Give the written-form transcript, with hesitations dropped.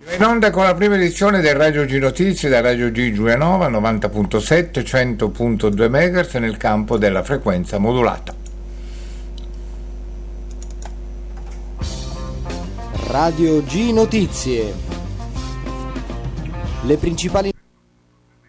In onda con la prima edizione del Radio G Notizie da Radio G Giulianova 90.7 100.2 MHz nel campo della frequenza modulata. Radio G Notizie. Le principali